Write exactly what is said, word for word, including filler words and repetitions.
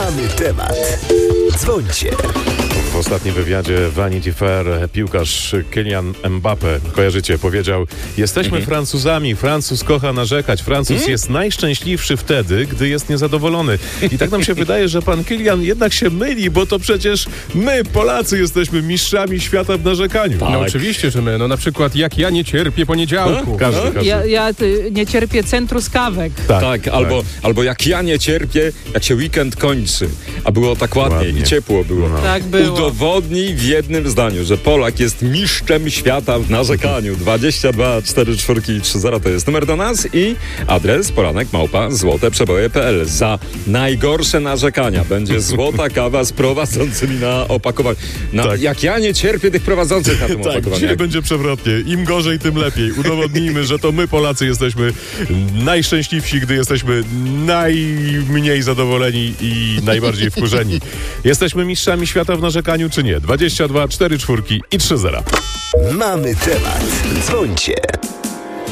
Mamy temat. Dzwońcie. W ostatnim wywiadzie Vanity Fair piłkarz Kylian Mbappé, kojarzycie, powiedział: jesteśmy mhm. Francuzami, Francuz kocha narzekać, Francuz mhm. jest najszczęśliwszy wtedy, gdy jest niezadowolony. I tak nam się wydaje, że pan Kylian jednak się myli, bo to przecież my, Polacy, jesteśmy mistrzami świata w narzekaniu. Tak. No oczywiście, że my. No na przykład jak ja nie cierpię poniedziałku. No, każdy, każdy. Ja, ja ty, nie cierpię centru skawek. Tak, tak, albo, tak. albo jak ja nie cierpię, jak się weekend kończy, a było tak ładnie, ładnie. i ciepło było. No. Tak było. Udowodnij w jednym zdaniu, że Polak jest mistrzem świata w narzekaniu. dwadzieścia dwa cztery cztery trzy zero to jest numer do nas i adres poranek małpa złoteprzeboje kropka p l. Za najgorsze narzekania będzie złota kawa z prowadzącymi na opakowaniu. Na, tak. Jak ja nie cierpię tych prowadzących na tym tak, opakowaniu. Dzisiaj będzie przewrotnie. Im gorzej, tym lepiej. Udowodnijmy, że to my, Polacy, jesteśmy najszczęśliwsi, gdy jesteśmy najmniej zadowoleni i najbardziej wkurzeni. Jesteśmy mistrzami świata w narzekaniu, czy nie? dwadzieścia dwa cztery cztery i trzy zera. Mamy temat. Dzwońcie.